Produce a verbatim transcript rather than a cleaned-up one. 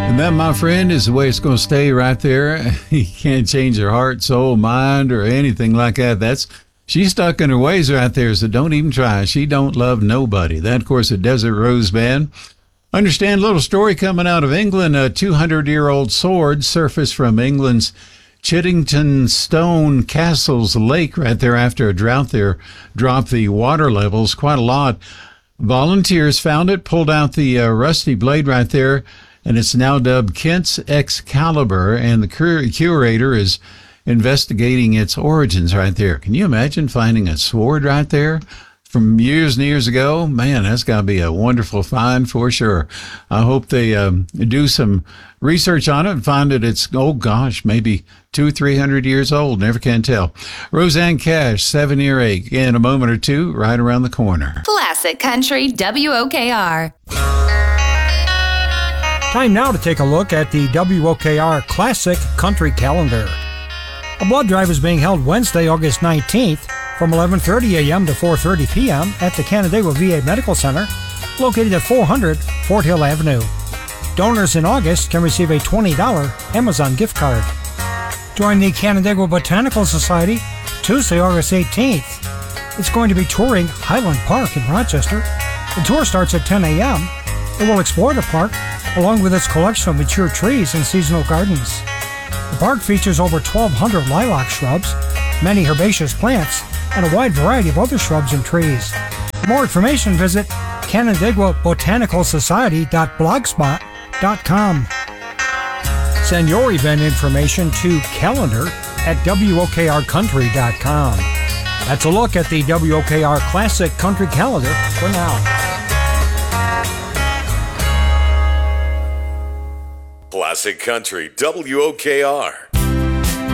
And that, my friend, is the way it's going to stay right there. You can't change her heart, soul, mind, or anything like that. That's she's stuck in her ways right there, so don't even try. She don't love nobody. That, of course, a Desert Rose Band. Understand a little story coming out of England. A two hundred year old sword surfaced from England's Chiddington Stone Castles Lake right there after a drought there dropped the water levels quite a lot. Volunteers found it, pulled out the uh, rusty blade right there, and it's now dubbed Kent's Excalibur, and the cur- curator is investigating its origins right there. Can you imagine finding a sword right there from years and years ago? Man, that's got to be a wonderful find for sure. I hope they um, do some research on it and find that it's, oh gosh, maybe two, three hundred years old. Never can tell. Roseanne Cash, Seven Earache, in a moment or two, right around the corner. Classic Country W O K R. Time now to take a look at the W O K R Classic Country Calendar. A blood drive is being held Wednesday, August nineteenth from eleven thirty a.m. to four thirty p.m. at the Canandaigua V A Medical Center, located at four hundred Fort Hill Avenue. Donors in August can receive a twenty dollars Amazon gift card. Join the Canandaigua Botanical Society Tuesday, August eighteenth. It's going to be touring Highland Park in Rochester. The tour starts at ten a.m. It will explore the park along with its collection of mature trees and seasonal gardens. The park features over twelve hundred lilac shrubs, many herbaceous plants, and a wide variety of other shrubs and trees. For more information, visit Canandaigua Botanical Society dot blogspot dot com. Send your event information to calendar at W O K R country dot com. That's a look at the W O K R Classic Country Calendar for now. Classic Country W O K R.